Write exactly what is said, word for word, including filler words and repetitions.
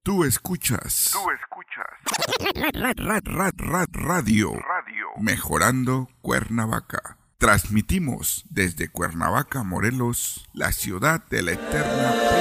Tú escuchas. Tú escuchas. Ra, ra, ra, ra, radio. Radio. Mejorando Cuernavaca. Transmitimos desde Cuernavaca, Morelos, la ciudad de la eterna